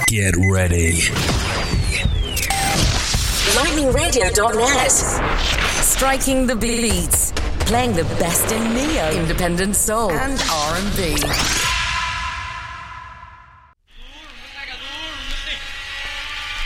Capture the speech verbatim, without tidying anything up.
Get ready. lightning radio dot net. Striking the beats. Playing the best in neo, independent soul, and R and B.